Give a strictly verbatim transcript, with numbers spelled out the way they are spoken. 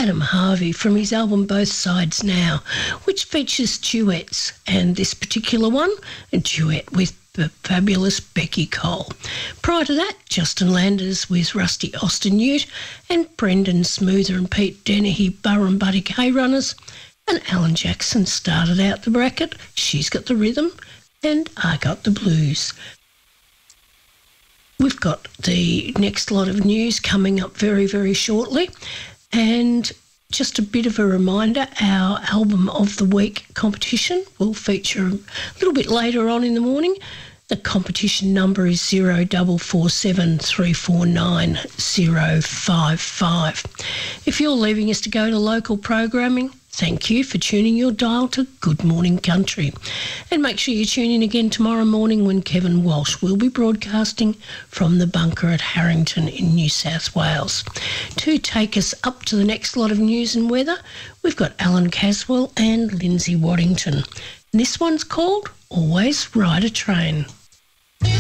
Adam Harvey from his album Both Sides Now, which features duets, and this particular one, a duet with the fabulous Becky Cole. Prior to that, Justin Landers with Rusty Austin Ute, and Brendan Smoother and Pete Dennehy, Burrum Buddy K Runners, and Alan Jackson started out the bracket, She's Got the Rhythm, and I Got the Blues. We've got the next lot of news coming up very, very shortly. And just a bit of a reminder, our Album of the Week competition will feature a little bit later on in the morning. The competition number is zero four four seven three four nine zero five five. If you're leaving us to go to local programming, thank you for tuning your dial to Good Morning Country. And make sure you tune in again tomorrow morning when Kevin Walsh will be broadcasting from the bunker at Harrington in New South Wales. To take us up to the next lot of news and weather, we've got Alan Caswell and Lindsay Waddington. And this one's called Always Ride a Train.